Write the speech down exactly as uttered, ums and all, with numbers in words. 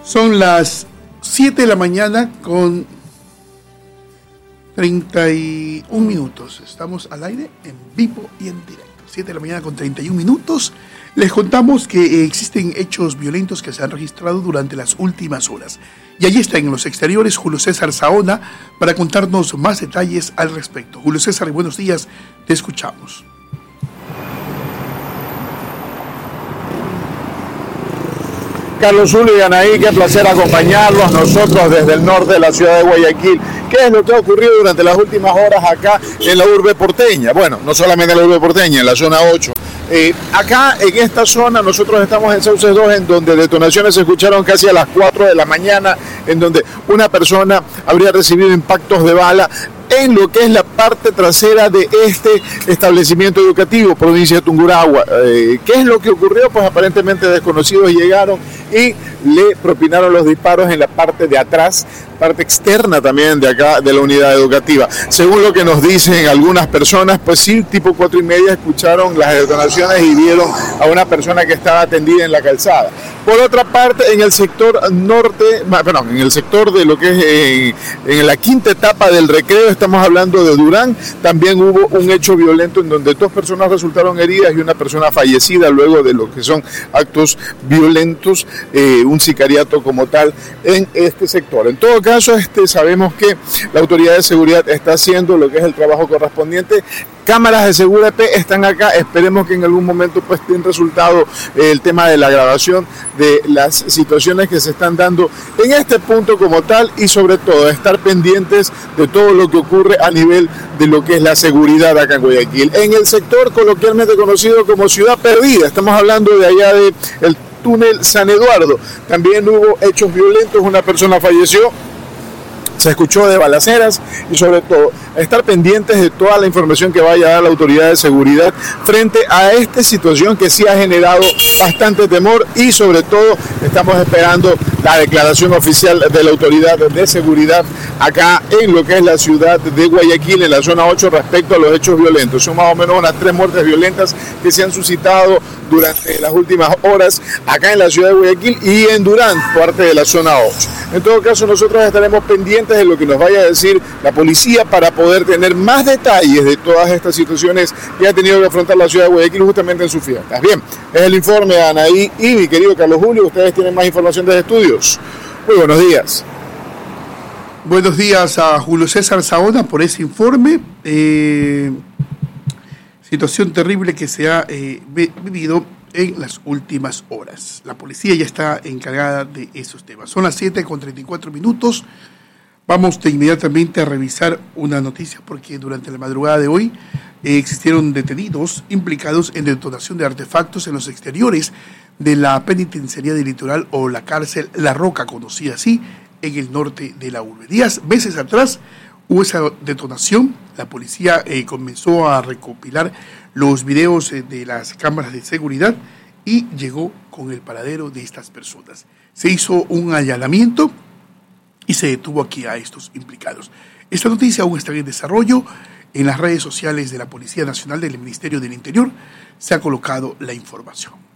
Son las siete de la mañana con treinta y un minutos. Estamos al aire en vivo y en directo. siete de la mañana con treinta y un minutos. Les contamos que existen hechos violentos que se han registrado durante las últimas horas. Y allí está en los exteriores Julio César Saona para contarnos más detalles al respecto. Julio César, buenos días, te escuchamos. Carlos Zulio y Anaí, qué placer acompañarlos nosotros desde el norte de la ciudad de Guayaquil. ¿Qué es lo que ha ocurrido durante las últimas horas acá en la urbe porteña? Bueno, no solamente en la urbe porteña, en la zona ocho. Eh, acá en esta zona nosotros estamos en Sauces dos, en donde detonaciones se escucharon casi a las cuatro de la mañana, en donde una persona habría recibido impactos de bala en lo que es la parte trasera de este establecimiento educativo, provincia de Tungurahua. Eh, ¿Qué es lo que ocurrió? Pues aparentemente desconocidos llegaron y le propinaron los disparos en la parte de atrás, parte externa también de acá de la unidad educativa. Según lo que nos dicen algunas personas, pues sí, tipo cuatro y media escucharon las detonaciones y vieron a una persona que estaba atendida en la calzada. Por otra parte, en el sector norte, perdón, en el sector de lo que es eh, en la quinta etapa del recreo, estamos hablando de Durán, también hubo un hecho violento en donde dos personas resultaron heridas y una persona fallecida luego de lo que son actos violentos, eh, un sicariato como tal en este sector. En todo caso, este, sabemos que la autoridad de seguridad está haciendo lo que es el trabajo correspondiente. Cámaras de seguridad están acá, esperemos que en algún momento pues den resultado eh, el tema de la grabación de las situaciones que se están dando en este punto como tal, y sobre todo estar pendientes de todo lo que ocurre a nivel de lo que es la seguridad acá en Guayaquil. En el sector coloquialmente conocido como Ciudad Perdida, estamos hablando de allá del de túnel San Eduardo, también hubo hechos violentos, una persona falleció, se escuchó de balaceras y sobre todo estar pendientes de toda la información que vaya a dar la autoridad de seguridad frente a esta situación que sí ha generado bastante temor, y sobre todo estamos esperando la declaración oficial de la autoridad de seguridad acá en lo que es la ciudad de Guayaquil, en la zona ocho, respecto a los hechos violentos. Son más o menos unas tres muertes violentas que se han suscitado durante las últimas horas acá en la ciudad de Guayaquil y en Durán, parte de la zona ocho. En todo caso, nosotros estaremos pendientes de lo que nos vaya a decir la policía para poder tener más detalles de todas estas situaciones que ha tenido que afrontar la ciudad de Guayaquil justamente en sus fiestas. Bien, es el informe de Anaí y mi querido Carlos Julio. Ustedes tienen más información desde estudios. Muy buenos días. Buenos días a Julio César Saona por ese informe. Eh, situación terrible que se ha eh, vivido en las últimas horas. La policía ya está encargada de esos temas. Son las siete con treinta y cuatro minutos. Vamos de inmediatamente a revisar una noticia, porque durante la madrugada de hoy eh, existieron detenidos implicados en detonación de artefactos en los exteriores de la penitenciaría del Litoral, o la cárcel La Roca, conocida así, en el norte de la urbe. Días, meses atrás hubo esa detonación. La policía eh, comenzó a recopilar los videos eh, de las cámaras de seguridad y llegó con el paradero de estas personas. Se hizo un allanamiento y se detuvo aquí a estos implicados. Esta noticia aún está en desarrollo. En las redes sociales de la Policía Nacional del Ministerio del Interior se ha colocado la información.